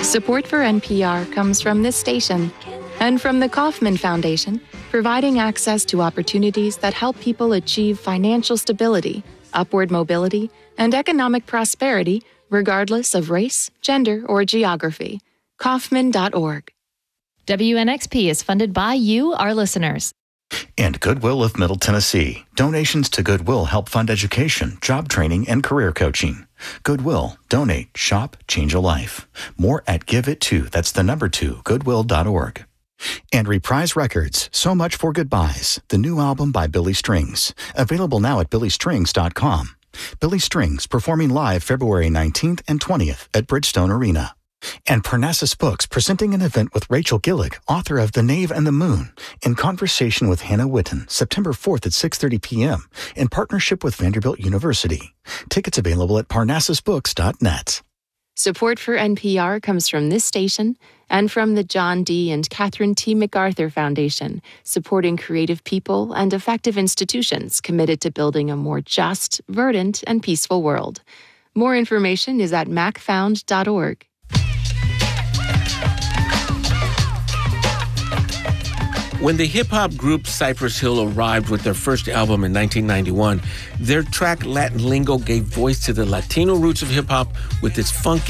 Support for NPR comes from this station and from the Kauffman Foundation, providing access to opportunities that help people achieve financial stability, upward mobility, and economic prosperity, regardless of race, gender, or geography. Kauffman.org. WNXP is funded by you, our listeners. And Goodwill of Middle Tennessee. Donations to Goodwill help fund education, job training, and career coaching. Goodwill. Donate. Shop. Change a life. More at Give It To. That's the number 2, goodwill.org. And Reprise Records. So Much for Goodbyes. The new album by Billy Strings. Available now at billystrings.com. Billy Strings performing live February 19th and 20th at Bridgestone Arena. And Parnassus Books presenting an event with Rachel Gillick, author of The Knave and the Moon, in conversation with Hannah Witten, September 4th at 6:30 p.m., in partnership with Vanderbilt University. Tickets available at parnassusbooks.net. Support for NPR comes from this station and from the John D. and Catherine T. MacArthur Foundation, supporting creative people and effective institutions committed to building a more just, verdant, and peaceful world. More information is at macfound.org. When the hip-hop group Cypress Hill arrived with their first album in 1991, their track Latin Lingo gave voice to the Latino roots of hip-hop with its funky